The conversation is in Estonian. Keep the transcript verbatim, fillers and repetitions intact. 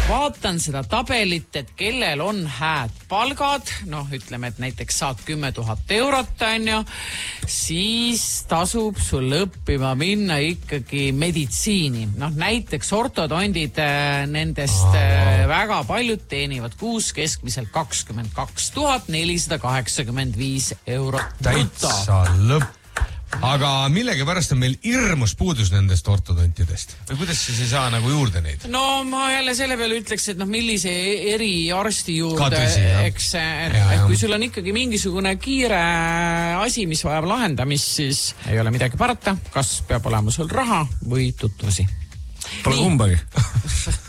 vaatan seda tabelit, et kellel on hääd palgad, noh, ütleme, et näiteks saad kümme tuhat eurot, on ju, siis tasub sul õppima minna ikkagi meditsiini. Noh, näiteks ortodondid, nendest Aa. väga paljud teenivad kuus keskmiselt kakskümmend kaks tuhat nelisada kaheksakümmend viis eurot. Täitsa lõpp. Aga millegi pärast on meil hirmus puudus nendest ortodontidest? Või kuidas siis ei saa nagu juurde neid? No ma jälle selle peale ütleks, et noh, millise eriarsti juurde, Kadrisi, eks, et, ja, et kui sul on ikkagi mingisugune kiire asi, mis vajab lahendamist, siis ei ole midagi parata. Kas peab olema sul raha või tutvusi? Pole kumbagi.